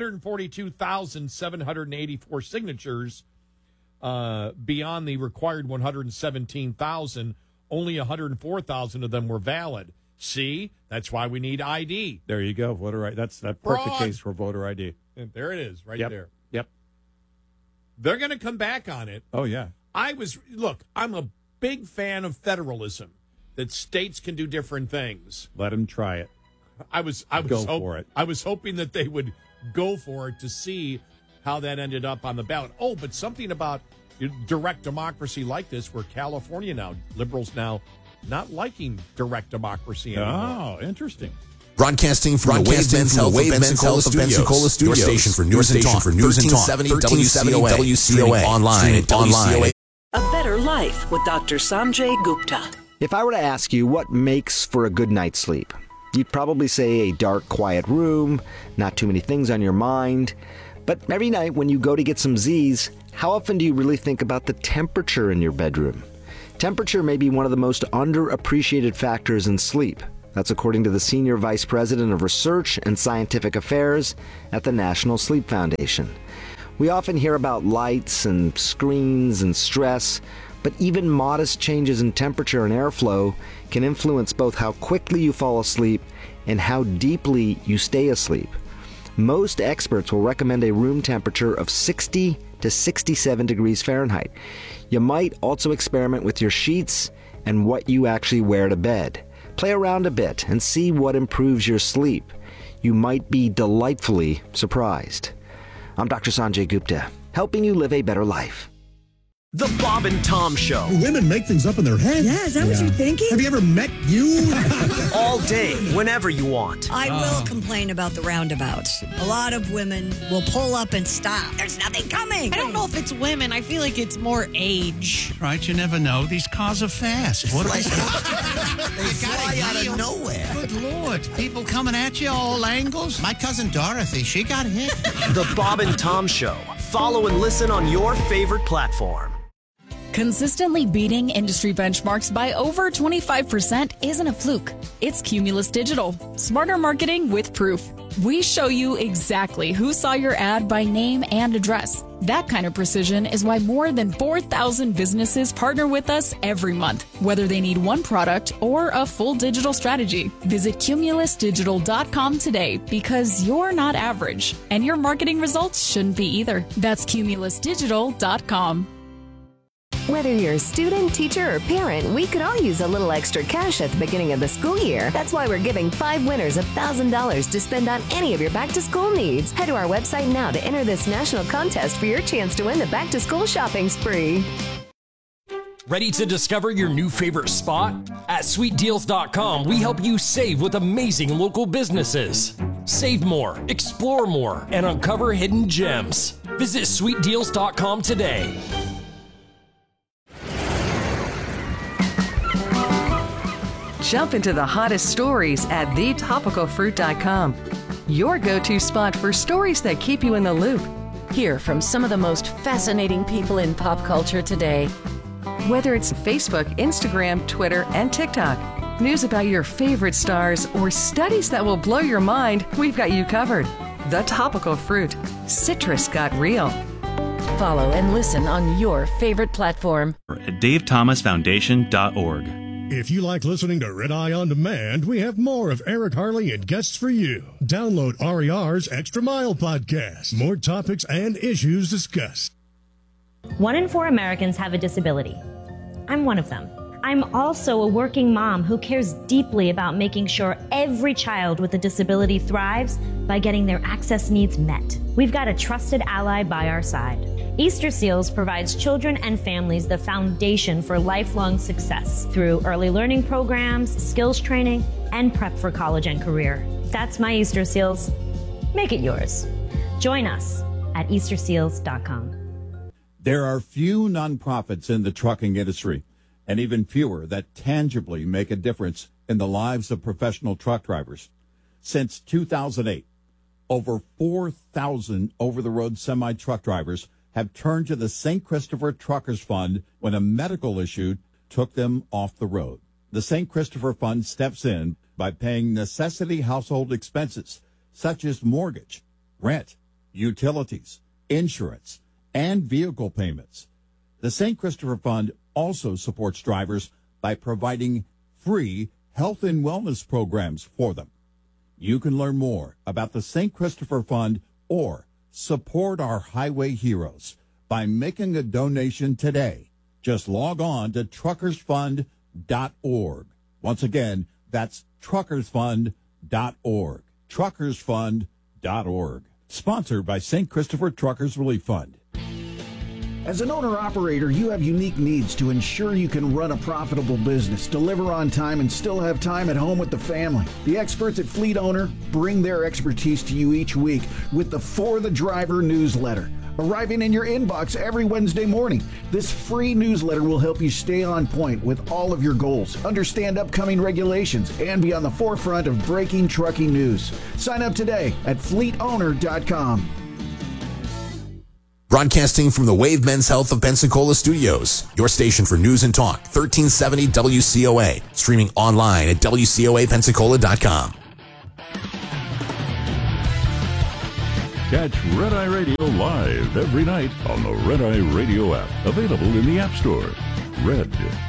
Speaker 7: 142,784 signatures beyond the required 117,000. Only 104,000 of them were valid. See, that's why we need ID.
Speaker 8: There you go. Voter ID. That's that perfect case for voter ID.
Speaker 7: And there it is, right there.
Speaker 8: Yep.
Speaker 7: They're going to come back on it.
Speaker 8: Oh, yeah.
Speaker 7: I'm a big fan of federalism, that states can do different things.
Speaker 8: Let them try it.
Speaker 7: I was hoping that they would go for it to see how that ended up on the ballot. Oh, but something about direct democracy like this, where California now, liberals now, not liking direct democracy anymore.
Speaker 8: Oh, interesting.
Speaker 10: Broadcasting from the Wave Men's Health of Pensacola Studios. Your station for news and talk. 1370 WCOA. Online at WCOA.
Speaker 17: A Better Life with Dr. Sanjay Gupta.
Speaker 18: If I were to ask you what makes for a good night's sleep, You'd probably say a dark, quiet room, not too many things on your mind. But every night when you go to get some Z's, how often do you really think about the temperature in your bedroom? Temperature may be one of the most underappreciated factors in sleep. That's according to the Senior Vice President of Research and Scientific Affairs at the National Sleep Foundation. We often hear about lights and screens and stress, but even modest changes in temperature and airflow can influence both how quickly you fall asleep and how deeply you stay asleep. Most experts will recommend a room temperature of 60 to 67 degrees Fahrenheit. You might also experiment with your sheets and what you actually wear to bed. Play around a bit and see what improves your sleep. You might be delightfully surprised. I'm Dr. Sanjay Gupta, helping you live a better life.
Speaker 1: The Bob and Tom Show.
Speaker 15: Women make things up in their head.
Speaker 19: Yeah, is that what you're thinking?
Speaker 15: Have you ever met you?
Speaker 1: All day, whenever you want.
Speaker 19: I will complain about the roundabouts. A lot of women will pull up and stop. There's nothing coming.
Speaker 20: I don't know if it's women. I feel like it's more age.
Speaker 21: Right, you never know. These cars are fast. What are they?
Speaker 11: They fly out of nowhere.
Speaker 21: Good Lord. People coming at you all angles. My cousin Dorothy, she got hit.
Speaker 1: The Bob and Tom Show. Follow and listen on your favorite platform.
Speaker 22: Consistently beating industry benchmarks by over 25% isn't a fluke. It's Cumulus Digital. Smarter marketing with proof. We show you exactly who saw your ad by name and address. That kind of precision is why more than 4,000 businesses partner with us every month, whether they need one product or a full digital strategy. Visit cumulusdigital.com today because you're not average, and your marketing results shouldn't be either. That's cumulusdigital.com.
Speaker 4: Whether you're a student, teacher, or parent, we could all use a little extra cash at the beginning of the school year. That's why we're giving 5 winners $1,000 to spend on any of your back-to-school needs. Head to our website now to enter this national contest for your chance to win the back-to-school shopping spree.
Speaker 24: Ready to discover your new favorite spot? At SweetDeals.com, we help you save with amazing local businesses. Save more, explore more, and uncover hidden gems. Visit SweetDeals.com today.
Speaker 23: Jump into the hottest stories at thetopicalfruit.com. Your go-to spot for stories that keep you in the loop.
Speaker 3: Hear from some of the most fascinating people in pop culture today.
Speaker 23: Whether it's Facebook, Instagram, Twitter, and TikTok, news about your favorite stars, or studies that will blow your mind, we've got you covered. The Topical Fruit. Citrus got real.
Speaker 3: Follow and listen on your favorite platform.
Speaker 26: At DaveThomasFoundation.org.
Speaker 15: If you like listening to Red Eye On Demand, we have more of Eric Harley and guests for you. Download RER's Extra Mile podcast. More topics and issues discussed.
Speaker 27: 1 in 4 Americans have a disability. I'm one of them. I'm also a working mom who cares deeply about making sure every child with a disability thrives by getting their access needs met. We've got a trusted ally by our side. Easter Seals provides children and families the foundation for lifelong success through early learning programs, skills training, and prep for college and career. That's my Easter Seals. Make it yours. Join us at easterseals.com.
Speaker 8: There are few nonprofits in the trucking industry, and even fewer that tangibly make a difference in the lives of professional truck drivers. Since 2008, over 4,000 over-the-road semi-truck drivers have turned to the St. Christopher Truckers Fund when a medical issue took them off the road. The St. Christopher Fund steps in by paying necessity household expenses such as mortgage, rent, utilities, insurance, and vehicle payments. The St. Christopher Fund also supports drivers by providing free health and wellness programs for them. You can learn more about the St. Christopher Fund or support our highway heroes by making a donation today. Just log on to truckersfund.org. Once again, that's truckersfund.org. Truckersfund.org. Sponsored by St. Christopher Truckers Relief Fund.
Speaker 16: As an owner-operator, you have unique needs to ensure you can run a profitable business, deliver on time, and still have time at home with the family. The experts at Fleet Owner bring their expertise to you each week with the For the Driver newsletter. arriving in your inbox every Wednesday morning. This free newsletter will help you stay on point with all of your goals, understand upcoming regulations, and be on the forefront of breaking trucking news. Sign up today at fleetowner.com.
Speaker 10: Broadcasting from the Wave Men's Health of Pensacola Studios, your station for news and talk, 1370 WCOA. Streaming online at WCOAPensacola.com.
Speaker 2: Catch Red Eye Radio live every night on the Red Eye Radio app. Available in the App Store. Red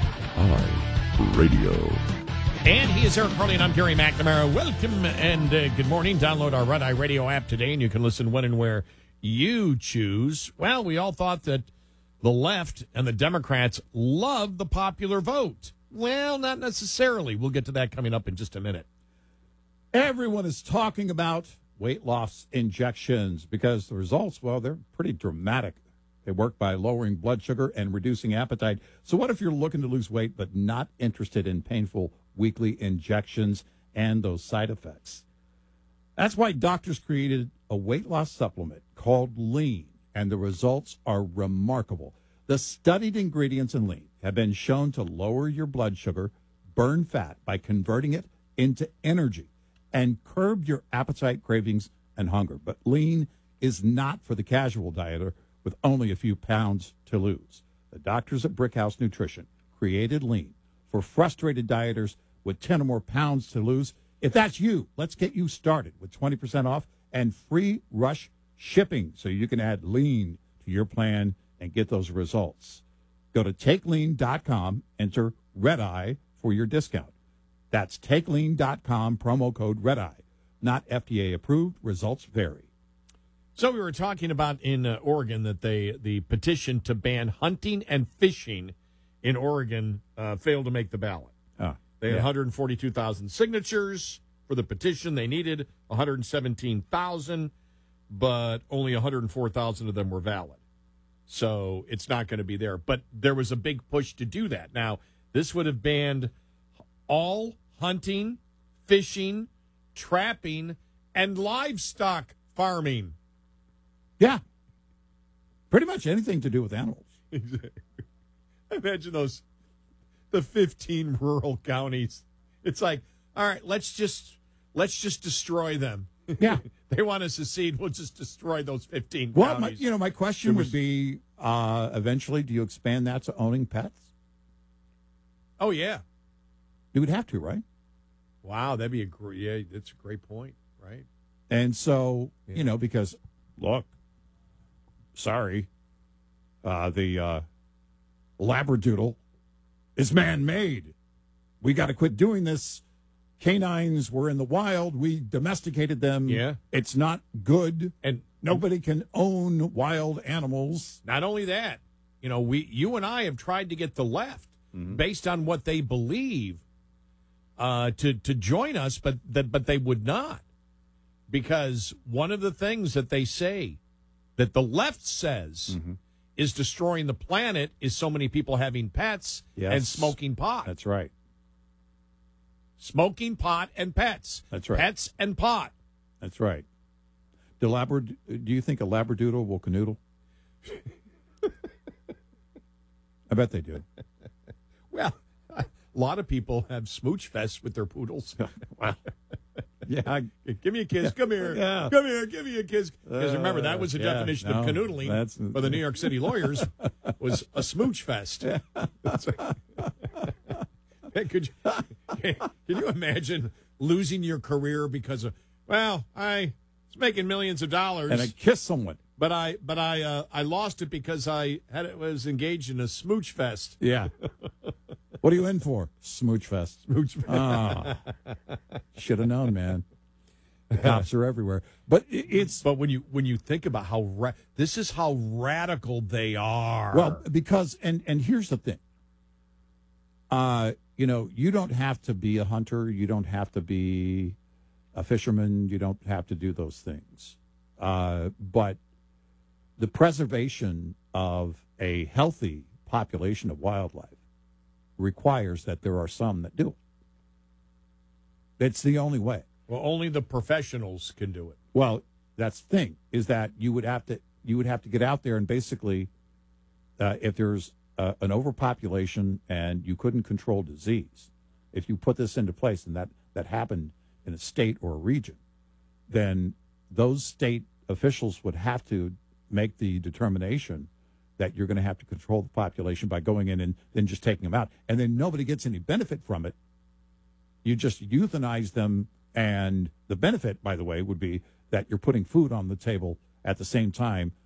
Speaker 2: Eye Radio.
Speaker 7: And he is Eric Harley, and I'm Gary McNamara. Welcome and good morning. Download our Red Eye Radio app today, and you can listen when and where you choose. Well, we all thought that the left and the Democrats loved the popular vote. Well, not necessarily. We'll get to that coming up in just a minute.
Speaker 8: Everyone is talking about weight loss injections because the results, well, they're pretty dramatic. They work by lowering blood sugar and reducing appetite. So what if you're looking to lose weight but not interested in painful weekly injections and those side effects? That's why doctors created a weight loss supplement called Lean, and the results are remarkable. The studied ingredients in Lean have been shown to lower your blood sugar, burn fat by converting it into energy, and curb your appetite, cravings, and hunger. But Lean is not for the casual dieter with only a few pounds to lose. The doctors at Brickhouse Nutrition created Lean for frustrated dieters with 10 or more pounds to lose. If that's you, let's get you started with 20% off and free rush shipping so you can add Lean to your plan and get those results. Go to takelean.com, enter Red Eye for your discount. That's takelean.com, promo code Red Eye. Not FDA approved. Results vary.
Speaker 7: So we were talking about in Oregon that the petition to ban hunting and fishing in Oregon failed to make the ballot. They had 142,000 signatures for the petition. They needed 117,000, but only 104,000 of them were valid. So it's not going to be there. But there was a big push to do that. Now, this would have banned all hunting, fishing, trapping, and livestock farming.
Speaker 8: Yeah. Pretty much anything to do with animals.
Speaker 7: Imagine the 15 rural counties. It's like, all right, let's just destroy them.
Speaker 8: Yeah.
Speaker 7: They want to secede. We'll just destroy those 15
Speaker 8: Well,
Speaker 7: counties.
Speaker 8: my question would be, eventually, do you expand that to owning pets?
Speaker 7: Oh, yeah.
Speaker 8: You would have to, right?
Speaker 7: Wow, that'd be that's a great point, right?
Speaker 8: And so, because, look, sorry, the Labradoodle is man-made. We got to quit doing this. Canines were in the wild. We domesticated them.
Speaker 7: Yeah.
Speaker 8: It's not good.
Speaker 7: And
Speaker 8: nobody can own wild animals.
Speaker 7: Not only that, you and I have tried to get the left, based on what they believe, to join us, but they would not. Because one of the things that they say, that the left says, is destroying the planet is so many people having pets and smoking pot.
Speaker 8: That's right.
Speaker 7: Smoking pot and pets.
Speaker 8: That's right.
Speaker 7: Pets and pot.
Speaker 8: That's right. Do you think a Labradoodle will canoodle? I bet they do.
Speaker 7: Well, a lot of people have smooch fests with their poodles.
Speaker 8: Wow. Yeah.
Speaker 7: Give me a kiss. Come here.
Speaker 8: Yeah.
Speaker 7: Come here. Give me a kiss. Because remember, that was the definition of canoodling for the New York City lawyers was a smooch fest. Can you imagine losing your career because of, I was making millions of dollars
Speaker 8: and I kissed someone,
Speaker 7: but I lost it because I was engaged in a smooch fest.
Speaker 8: Yeah. What are you in for? Smooch fest.
Speaker 7: Smooch fest.
Speaker 8: Oh, should have known, man. The cops are everywhere. But
Speaker 7: But when you think about how this is how radical they are.
Speaker 8: Well, because and here's the thing. You don't have to be a hunter. You don't have to be a fisherman. You don't have to do those things. But the preservation of a healthy population of wildlife requires that there are some that do it. It's the only way.
Speaker 7: Well, only the professionals can do it.
Speaker 8: Well, that's the thing, is that you would have to, you would have to get out there and basically, if there's an overpopulation and you couldn't control disease, if you put this into place and that happened in a state or a region, then those state officials would have to make the determination that you're going to have to control the population by going in and then just taking them out. And then nobody gets any benefit from it. You just euthanize them. And the benefit, by the way, would be that you're putting food on the table at the same time